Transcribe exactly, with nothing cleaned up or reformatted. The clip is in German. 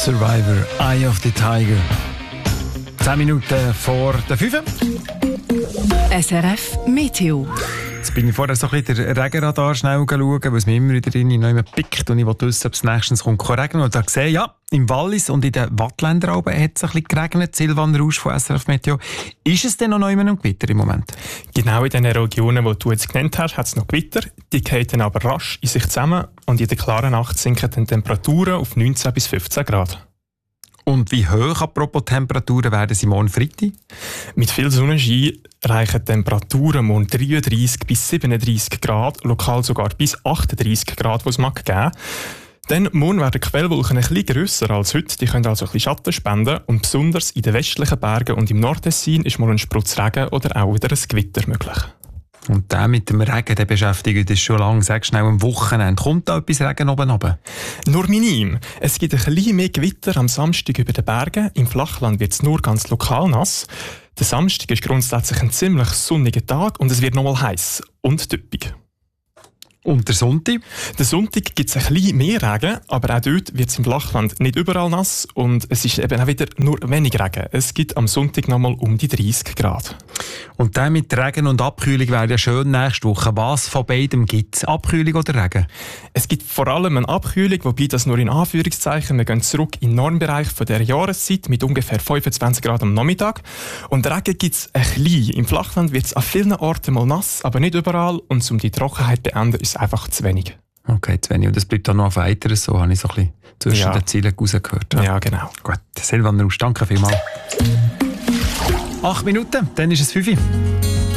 Survivor, Eye of the Tiger. Zehn Minuten vor der fünf. S R F Meteo. Jetzt bin ich vorher so ein bisschen den Regenradar schnell schauen, weil es mir immer wieder drin noch pickt und ich will wissen, ob es nächstens kommt regnen. Und da sehe ich, ja, im Wallis und in den Wattländern hat es ein bisschen geregnet. Silvan Rausch von S R F Meteo. Ist es denn noch neu im Gewitter im Moment? Genau in den Regionen, die du jetzt genannt hast, hat es noch Gewitter. Die fallen dann aber rasch in sich zusammen und in der klaren Nacht sinken die Temperaturen auf neunzehn bis fünfzehn Grad. Und wie hoch, apropos Temperaturen, werden sie morgen Freitag? Mit viel Sonnenschein reichen Temperaturen morgen dreiunddreissig bis siebenunddreissig Grad, lokal sogar bis achtunddreissig Grad, was es mag geben. Dann morgen werden die Quellwolken ein bisschen grösser als heute, die können also ein bisschen Schatten spenden und besonders in den westlichen Bergen und im Nordtessin ist morgen ein Sprutz Regen oder auch wieder ein Gewitter möglich. Und der mit dem Regen, der beschäftigt uns schon lange. Sag schnell, am Wochenende kommt da etwas Regen oben runter? Nur minim. Es gibt ein bisschen mehr Gewitter am Samstag über den Bergen. Im Flachland wird es nur ganz lokal nass. Der Samstag ist grundsätzlich ein ziemlich sonniger Tag und es wird nochmal heiß und typisch. Und der Sonntag? Der Sonntag gibt es ein bisschen mehr Regen, aber auch dort wird es im Flachland nicht überall nass und es ist eben auch wieder nur wenig Regen. Es gibt am Sonntag nochmal um die dreißig Grad. Und dann mit Regen und Abkühlung wäre ja schön nächste Woche. Was von beidem gibt es? Abkühlung oder Regen? Es gibt vor allem eine Abkühlung, wobei das nur in Anführungszeichen. Wir gehen zurück in den Normbereich von der Jahreszeit mit ungefähr fünfundzwanzig Grad am Nachmittag. Und Regen gibt es ein bisschen. Im Flachland wird es an vielen Orten mal nass, aber nicht überall. Und um die Trockenheit zu beenden, ist es einfach zu wenig. Okay, zu wenig. Und das bleibt dann noch auf weiteres, so habe ich so ein bisschen zwischen ja. den Zielen rausgehört. Ja, ja genau. Gut, Silvan Rausch, danke vielmals. Acht Minuten, dann ist es fünf.